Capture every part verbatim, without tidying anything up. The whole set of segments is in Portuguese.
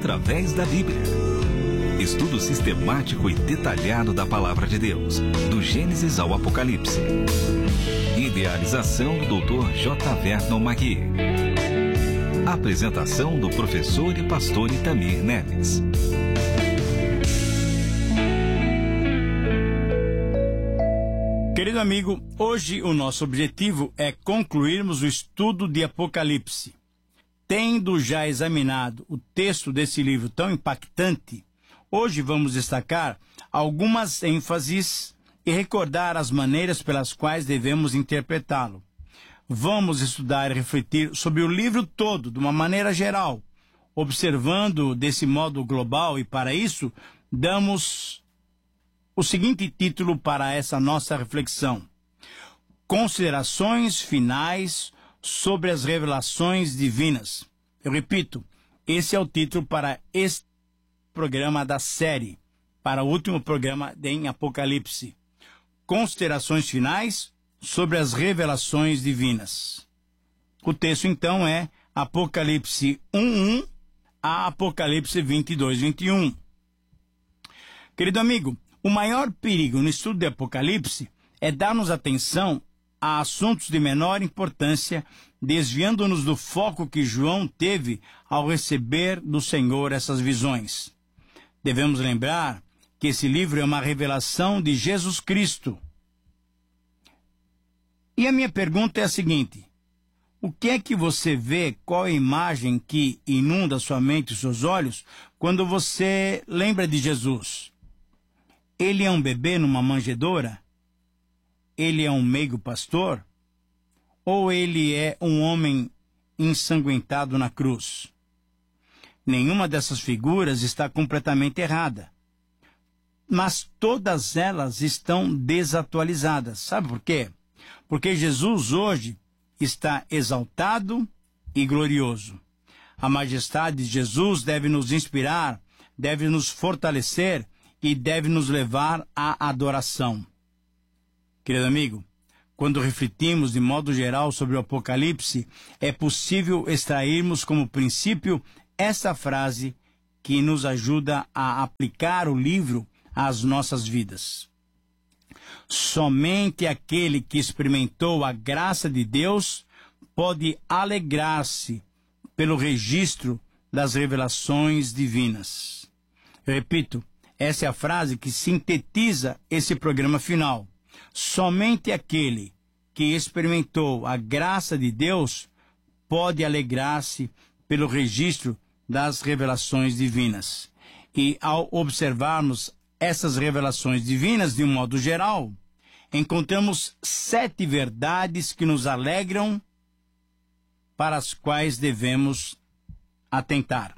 Através da Bíblia. Estudo sistemático e detalhado da Palavra de Deus, do Gênesis ao Apocalipse. Idealização do doutor J. Vernon Magui. Apresentação do professor e pastor Itamir Neves. Querido amigo, hoje o nosso objetivo é concluirmos o estudo de Apocalipse. Tendo já examinado o texto desse livro tão impactante, hoje vamos destacar algumas ênfases e recordar as maneiras pelas quais devemos interpretá-lo. Vamos estudar e refletir sobre o livro todo, de uma maneira geral, observando desse modo global, e para isso damos o seguinte título para essa nossa reflexão: Considerações finais sobre as revelações divinas. Eu repito, esse é o título para este programa da série, para o último programa em Apocalipse. Considerações finais sobre as revelações divinas. O texto então é Apocalipse um, um a Apocalipse vinte e dois, vinte e um. Querido amigo, o maior perigo no estudo de Apocalipse é dar-nos atenção a assuntos de menor importância, desviando-nos do foco que João teve ao receber do Senhor essas visões. Devemos lembrar que esse livro é uma revelação de Jesus Cristo. E a minha pergunta é a seguinte: o que é que você vê, qual é a imagem que inunda sua mente e seus olhos quando você lembra de Jesus? Ele é um bebê numa manjedoura? Ele é um meigo pastor? Ou ele é um homem ensanguentado na cruz? Nenhuma dessas figuras está completamente errada, mas todas elas estão desatualizadas. Sabe por quê? Porque Jesus hoje está exaltado e glorioso. A majestade de Jesus deve nos inspirar, deve nos fortalecer e deve nos levar à adoração. Querido amigo, quando refletimos de modo geral sobre o Apocalipse, é possível extrairmos como princípio essa frase que nos ajuda a aplicar o livro às nossas vidas. Somente aquele que experimentou a graça de Deus pode alegrar-se pelo registro das revelações divinas. Eu repito, essa é a frase que sintetiza esse programa final. Somente aquele que experimentou a graça de Deus pode alegrar-se pelo registro das revelações divinas. E ao observarmos essas revelações divinas de um modo geral, encontramos sete verdades que nos alegram, para as quais devemos atentar.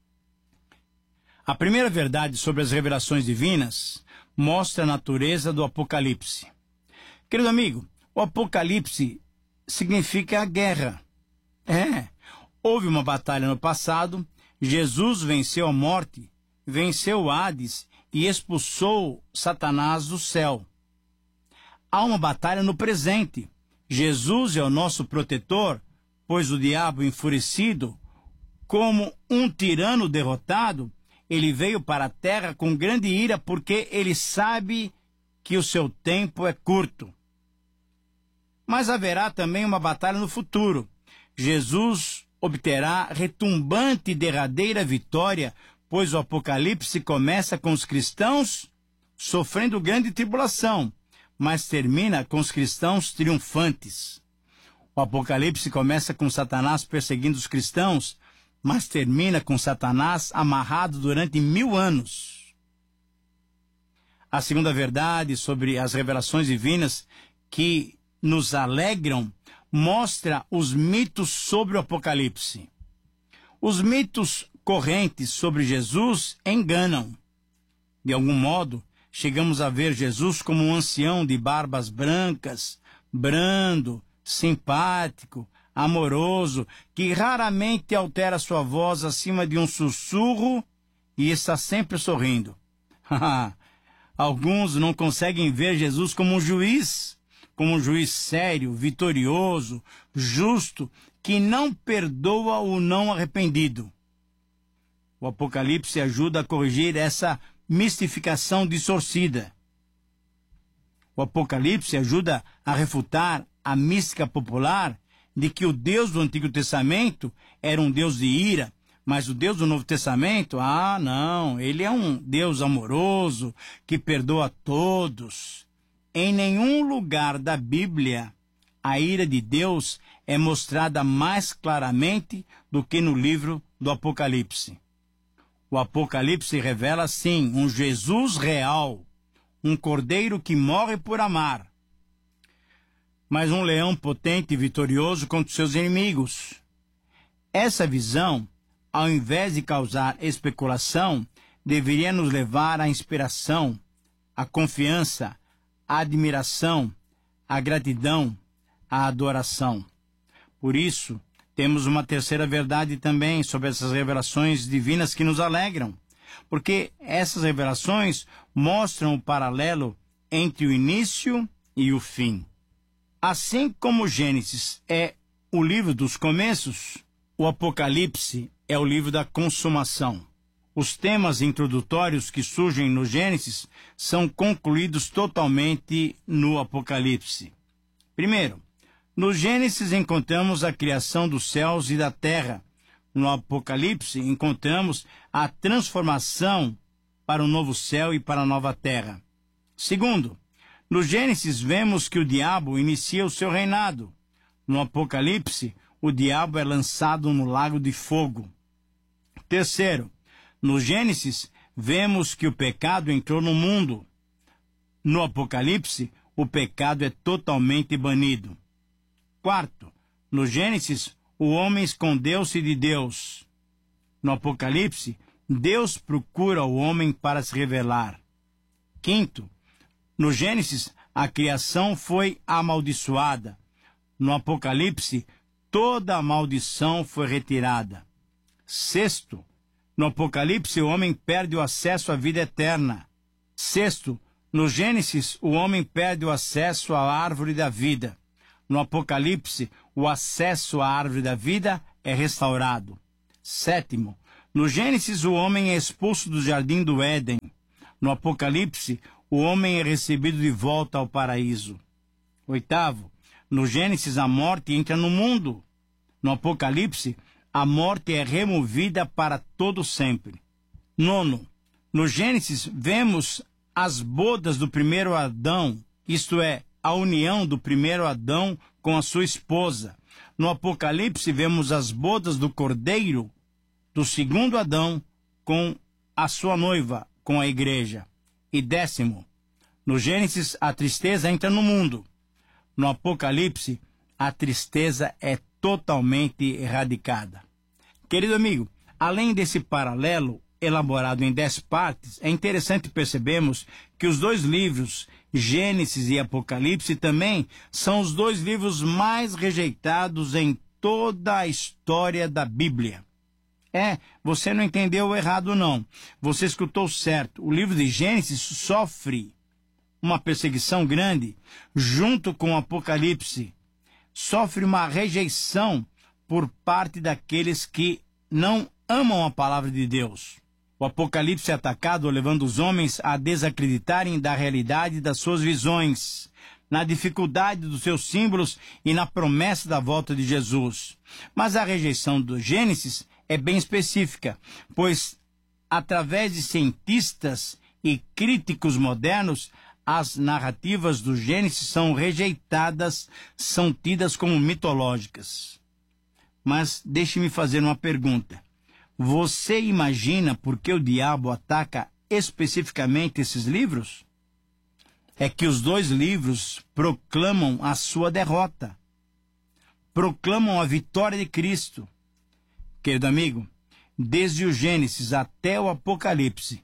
A primeira verdade sobre as revelações divinas mostra a natureza do Apocalipse. Querido amigo, o Apocalipse significa a guerra. É, houve uma batalha no passado, Jesus venceu a morte, venceu o Hades e expulsou Satanás do céu. Há uma batalha no presente. Jesus é o nosso protetor, pois o diabo enfurecido, como um tirano derrotado, ele veio para a terra com grande ira, porque ele sabe que o seu tempo é curto. Mas haverá também uma batalha no futuro. Jesus obterá retumbante e derradeira vitória, pois o Apocalipse começa com os cristãos sofrendo grande tribulação, mas termina com os cristãos triunfantes. O Apocalipse começa com Satanás perseguindo os cristãos, mas termina com Satanás amarrado durante mil anos. A segunda verdade sobre as revelações divinas que nos alegram mostra os mitos sobre o Apocalipse. Os mitos correntes sobre Jesus enganam. De algum modo, chegamos a ver Jesus como um ancião de barbas brancas, brando, simpático, amoroso, que raramente altera sua voz acima de um sussurro e está sempre sorrindo. Alguns não conseguem ver Jesus como um juiz, como um juiz sério, vitorioso, justo, que não perdoa o não arrependido. O Apocalipse ajuda a corrigir essa mistificação distorcida. O Apocalipse ajuda a refutar a mística popular de que o Deus do Antigo Testamento era um Deus de ira, mas o Deus do Novo Testamento, ah, não, ele é um Deus amoroso, que perdoa todos. Em nenhum lugar da Bíblia a ira de Deus é mostrada mais claramente do que no livro do Apocalipse. O Apocalipse revela, sim, um Jesus real, um cordeiro que morre por amar, mas um leão potente e vitorioso contra os seus inimigos. Essa visão, ao invés de causar especulação, deveria nos levar à inspiração, à confiança, à admiração, à gratidão, à adoração. Por isso, temos uma terceira verdade também sobre essas revelações divinas que nos alegram, porque essas revelações mostram o paralelo entre o início e o fim. Assim como Gênesis é o livro dos começos, o Apocalipse é o livro da consumação. Os temas introdutórios que surgem no Gênesis são concluídos totalmente no Apocalipse. Primeiro, no Gênesis encontramos a criação dos céus e da terra. No Apocalipse encontramos a transformação para o novo céu e para a nova terra. Segundo, no Gênesis vemos que o diabo inicia o seu reinado. No Apocalipse, o diabo é lançado no lago de fogo. Terceiro, no Gênesis vemos que o pecado entrou no mundo. No Apocalipse, o pecado é totalmente banido. Quarto, no Gênesis, o homem escondeu-se de Deus. No Apocalipse, Deus procura o homem para se revelar. Quinto, no Gênesis, a criação foi amaldiçoada. No Apocalipse, toda a maldição foi retirada. Sexto, no Apocalipse, o homem perde o acesso à vida eterna. Sexto, no Gênesis, o homem perde o acesso à árvore da vida. No Apocalipse, o acesso à árvore da vida é restaurado. Sétimo, no Gênesis, o homem é expulso do jardim do Éden. No Apocalipse, o homem é recebido de volta ao paraíso. Oitavo, no Gênesis, a morte entra no mundo. No Apocalipse, a morte é removida para todo sempre. Nono, no Gênesis, vemos as bodas do primeiro Adão, isto é, a união do primeiro Adão com a sua esposa. No Apocalipse, vemos as bodas do Cordeiro, do segundo Adão, com a sua noiva, com a igreja. E décimo, no Gênesis, a tristeza entra no mundo. No Apocalipse, a tristeza é totalmente erradicada. Querido amigo, além desse paralelo elaborado em dez partes, é interessante percebermos que os dois livros, Gênesis e Apocalipse, também são os dois livros mais rejeitados em toda a história da Bíblia. É, você não entendeu errado não. Você escutou certo. O livro de Gênesis sofre uma perseguição grande junto com o Apocalipse. Sofre uma rejeição por parte daqueles que não amam a palavra de Deus. O Apocalipse é atacado levando os homens a desacreditarem da realidade das suas visões, na dificuldade dos seus símbolos e na promessa da volta de Jesus. Mas a rejeição do Gênesis é bem específica, pois, através de cientistas e críticos modernos, as narrativas do Gênesis são rejeitadas, são tidas como mitológicas. Mas deixe-me fazer uma pergunta. Você imagina por que o diabo ataca especificamente esses livros? É que os dois livros proclamam a sua derrota, proclamam a vitória de Cristo. Querido amigo, desde o Gênesis até o Apocalipse,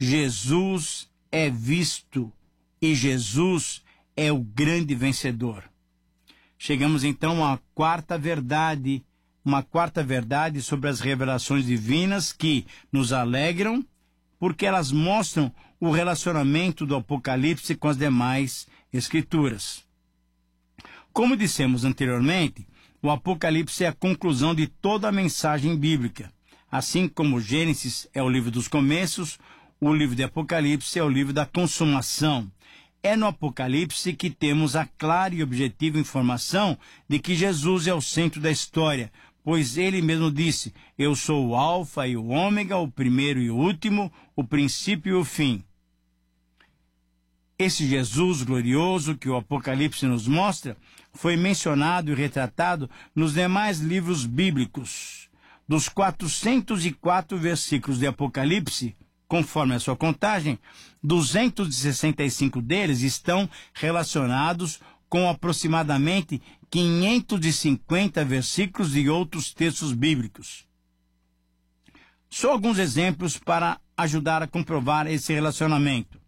Jesus é visto e Jesus é o grande vencedor. Chegamos então à quarta verdade, uma quarta verdade sobre as revelações divinas que nos alegram, porque elas mostram o relacionamento do Apocalipse com as demais Escrituras. Como dissemos anteriormente, o Apocalipse é a conclusão de toda a mensagem bíblica. Assim como Gênesis é o livro dos começos, o livro de Apocalipse é o livro da consumação. É no Apocalipse que temos a clara e objetiva informação de que Jesus é o centro da história, pois ele mesmo disse: eu sou o Alfa e o Ômega, o primeiro e o último, o princípio e o fim. Esse Jesus glorioso que o Apocalipse nos mostra foi mencionado e retratado nos demais livros bíblicos. Dos quatrocentos e quatro versículos de Apocalipse, conforme a sua contagem, duzentos e sessenta e cinco deles estão relacionados com aproximadamente quinhentos e cinquenta versículos de outros textos bíblicos. Só alguns exemplos para ajudar a comprovar esse relacionamento.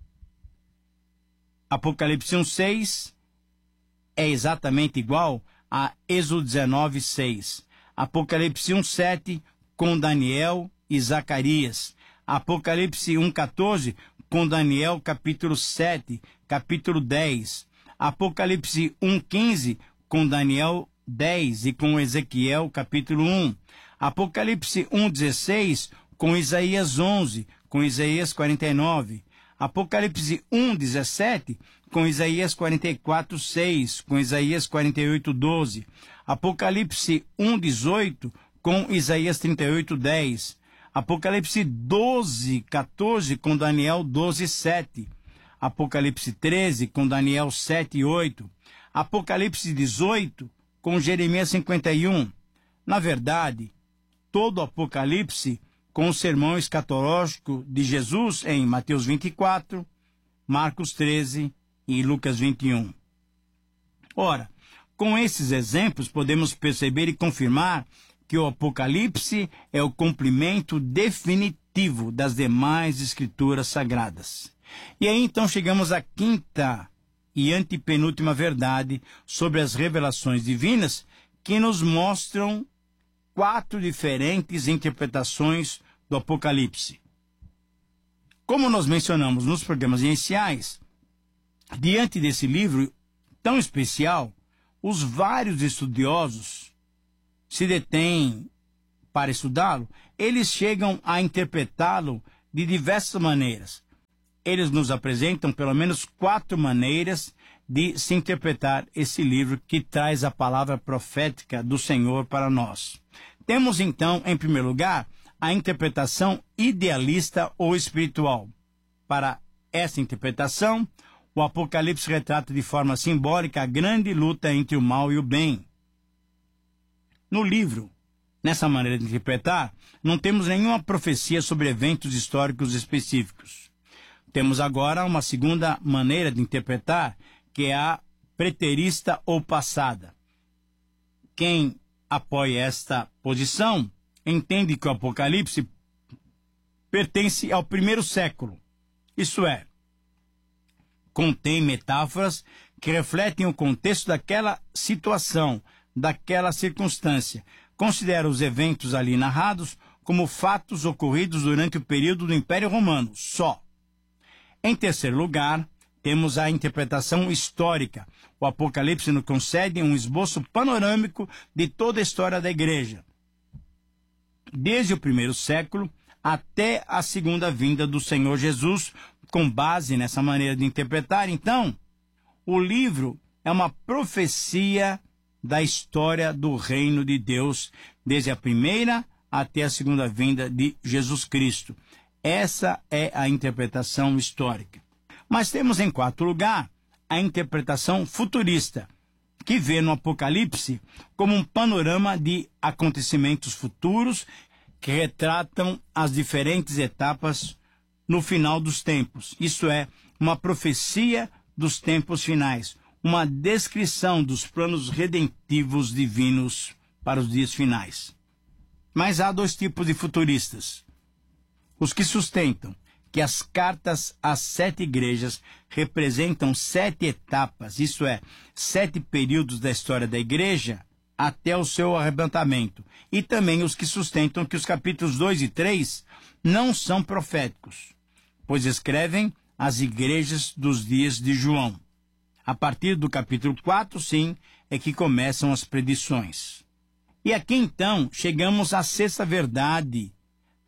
Apocalipse um, seis é exatamente igual a Êxodo dezenove, seis. Apocalipse um, sete com Daniel e Zacarias. Apocalipse um, quatorze com Daniel, capítulo sete, capítulo dez. Apocalipse um, quinze com Daniel dez e com Ezequiel, capítulo um. Apocalipse um, dezesseis com Isaías onze, com Isaías quarenta e nove. Apocalipse um, dezessete com Isaías quarenta e quatro, seis, com Isaías quarenta e oito, doze. Apocalipse um, dezoito com Isaías trinta e oito, dez. Apocalipse doze, quatorze com Daniel doze, sete. Apocalipse treze com Daniel sete, oito. Apocalipse dezoito com Jeremias cinquenta e um. Na verdade, todo o Apocalipse com o sermão escatológico de Jesus em Mateus vinte e quatro, Marcos treze e Lucas vinte e um. Ora, com esses exemplos podemos perceber e confirmar que o Apocalipse é o cumprimento definitivo das demais escrituras sagradas. E aí então chegamos à quinta e antepenúltima verdade sobre as revelações divinas, que nos mostram quatro diferentes interpretações do Apocalipse. Como nós mencionamos nos programas iniciais, diante desse livro tão especial, os vários estudiosos se detêm para estudá-lo, eles chegam a interpretá-lo de diversas maneiras. Eles nos apresentam pelo menos quatro maneiras de se interpretar esse livro que traz a palavra profética do Senhor para nós. Temos então, em primeiro lugar, a interpretação idealista ou espiritual. Para essa interpretação, o Apocalipse retrata de forma simbólica a grande luta entre o mal e o bem. No livro, nessa maneira de interpretar, não temos nenhuma profecia sobre eventos históricos específicos. Temos agora uma segunda maneira de interpretar, que é a preterista ou passada. Quem apoia esta posição entende que o Apocalipse pertence ao primeiro século, isto é, contém metáforas que refletem o contexto daquela situação, daquela circunstância. Considera os eventos ali narrados como fatos ocorridos durante o período do Império Romano, só. Em terceiro lugar, temos a interpretação histórica. O Apocalipse nos concede um esboço panorâmico de toda a história da Igreja, desde o primeiro século até a segunda vinda do Senhor Jesus. Com base nessa maneira de interpretar, então, o livro é uma profecia da história do reino de Deus, desde a primeira até a segunda vinda de Jesus Cristo. Essa é a interpretação histórica. Mas temos, em quarto lugar, a interpretação futurista, que vê no Apocalipse como um panorama de acontecimentos futuros que retratam as diferentes etapas no final dos tempos. Isso é, uma profecia dos tempos finais, uma descrição dos planos redentivos divinos para os dias finais. Mas há dois tipos de futuristas: os que sustentam que as cartas às sete igrejas representam sete etapas, isso é, sete períodos da história da igreja até o seu arrebatamento, e também os que sustentam que os capítulos dois e três não são proféticos, pois escrevem as igrejas dos dias de João. A partir do capítulo quatro, sim, é que começam as predições. E aqui então chegamos à sexta verdade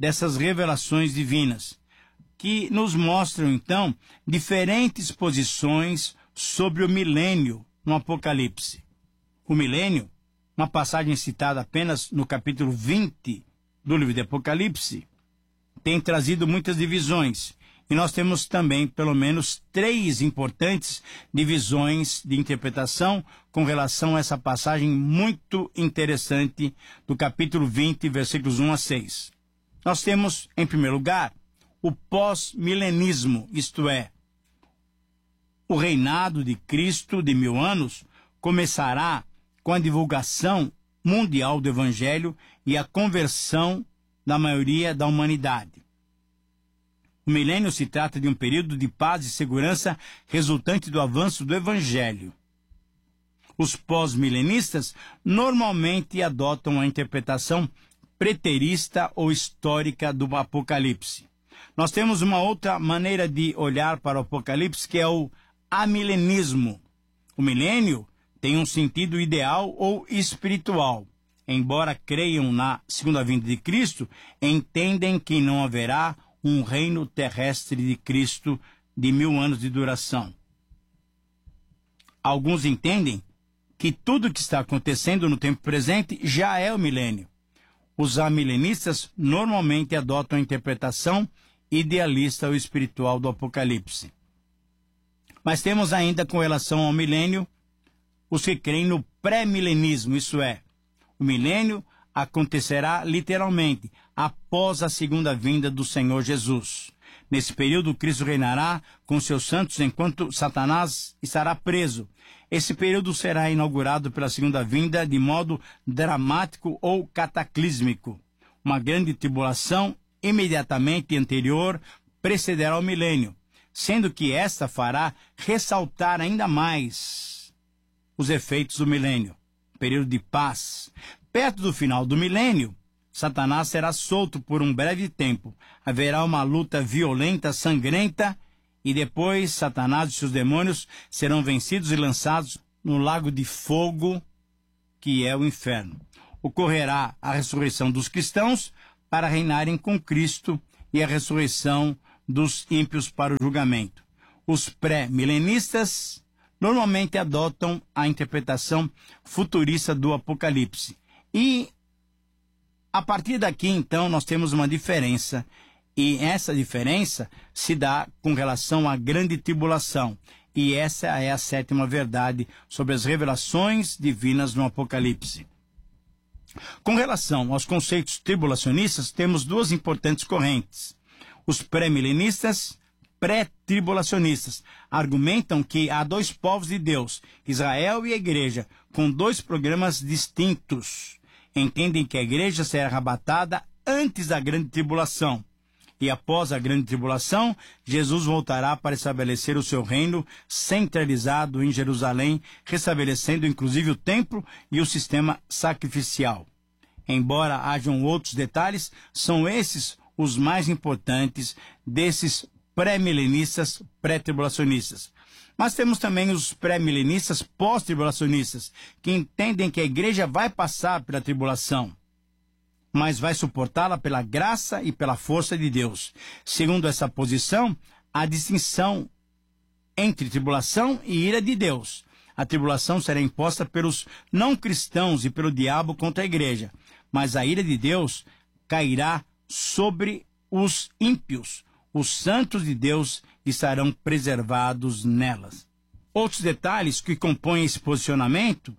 dessas revelações divinas, que nos mostram, então, diferentes posições sobre o milênio no Apocalipse. O milênio, uma passagem citada apenas no capítulo vinte do livro de Apocalipse, tem trazido muitas divisões. E nós temos também, pelo menos, três importantes divisões de interpretação com relação a essa passagem muito interessante do capítulo vinte, versículos um a seis. Nós temos, em primeiro lugar, o pós-milenismo, isto é, o reinado de Cristo de mil anos começará com a divulgação mundial do Evangelho e a conversão da maioria da humanidade. O milênio se trata de um período de paz e segurança resultante do avanço do Evangelho. Os pós-milenistas normalmente adotam a interpretação preterista ou histórica do Apocalipse. Nós temos uma outra maneira de olhar para o Apocalipse, que é o amilenismo. O milênio tem um sentido ideal ou espiritual. Embora creiam na segunda vinda de Cristo, entendem que não haverá um reino terrestre de Cristo de mil anos de duração. Alguns entendem que tudo o que está acontecendo no tempo presente já é o milênio. Os amilenistas normalmente adotam a interpretação idealista ou espiritual do Apocalipse. Mas temos ainda, com relação ao milênio, os que creem no pré-milenismo, isso é, o milênio acontecerá literalmente após a segunda vinda do Senhor Jesus. Nesse período, Cristo reinará com seus santos enquanto Satanás estará preso. Esse período será inaugurado pela segunda vinda de modo dramático ou cataclísmico. Uma grande tribulação imediatamente anterior precederá o milênio, sendo que esta fará ressaltar ainda mais os efeitos do milênio, período de paz. Perto do final do milênio, Satanás será solto por um breve tempo. Haverá uma luta violenta, sangrenta, e depois Satanás e seus demônios serão vencidos e lançados no lago de fogo, que é o inferno. Ocorrerá a ressurreição dos cristãos para reinarem com Cristo e a ressurreição dos ímpios para o julgamento. Os pré-milenistas normalmente adotam a interpretação futurista do Apocalipse. E, a partir daqui, então, nós temos uma diferença. E essa diferença se dá com relação à grande tribulação. E essa é a sétima verdade sobre as revelações divinas no Apocalipse. Com relação aos conceitos tribulacionistas, temos duas importantes correntes. Os pré-milenistas, pré-tribulacionistas, argumentam que há dois povos de Deus, Israel e a Igreja, com dois programas distintos. Entendem que a Igreja será arrebatada antes da grande tribulação. E após a grande tribulação, Jesus voltará para estabelecer o seu reino centralizado em Jerusalém, restabelecendo inclusive o templo e o sistema sacrificial. Embora hajam outros detalhes, são esses os mais importantes desses pré-milenistas, pré-tribulacionistas. Mas temos também os pré-milenistas pós-tribulacionistas, que entendem que a igreja vai passar pela tribulação, mas vai suportá-la pela graça e pela força de Deus. Segundo essa posição, há distinção entre tribulação e ira de Deus. A tribulação será imposta pelos não cristãos e pelo diabo contra a igreja, mas a ira de Deus cairá sobre os ímpios. Os santos de Deus estarão preservados nelas. Outros detalhes que compõem esse posicionamento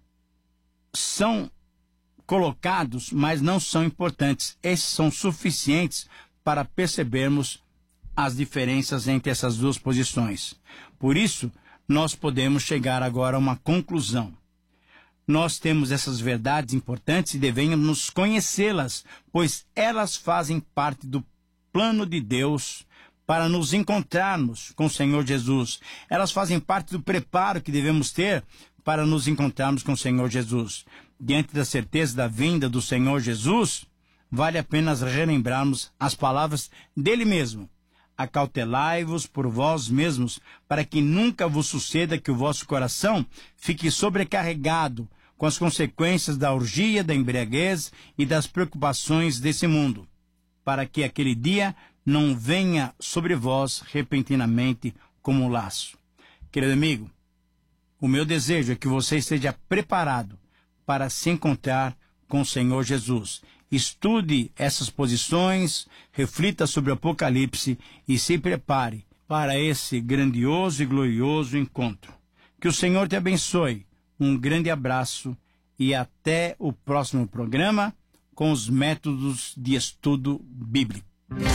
são colocados, mas não são importantes. Esses são suficientes para percebermos as diferenças entre essas duas posições. Por isso, nós podemos chegar agora a uma conclusão. Nós temos essas verdades importantes e devemos conhecê-las, pois elas fazem parte do plano de Deus para nos encontrarmos com o Senhor Jesus. Elas fazem parte do preparo que devemos ter para nos encontrarmos com o Senhor Jesus. Diante da certeza da vinda do Senhor Jesus, vale a pena relembrarmos as palavras dele mesmo. Acautelai-vos por vós mesmos, para que nunca vos suceda que o vosso coração fique sobrecarregado com as consequências da orgia, da embriaguez e das preocupações desse mundo. para que aquele dia não venha sobre vós repentinamente como um laço. Querido amigo, o meu desejo é que você esteja preparado para se encontrar com o Senhor Jesus. Estude essas posições, reflita sobre o Apocalipse e se prepare para esse grandioso e glorioso encontro. Que o Senhor te abençoe. Um grande abraço e até o próximo programa com os métodos de estudo bíblico.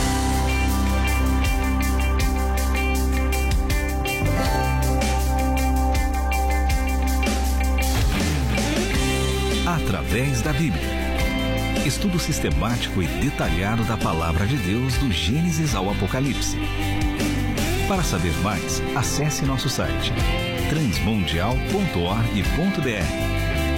Através da Bíblia. Estudo sistemático e detalhado da Palavra de Deus do Gênesis ao Apocalipse. Para saber mais, acesse nosso site transmundial ponto org ponto br.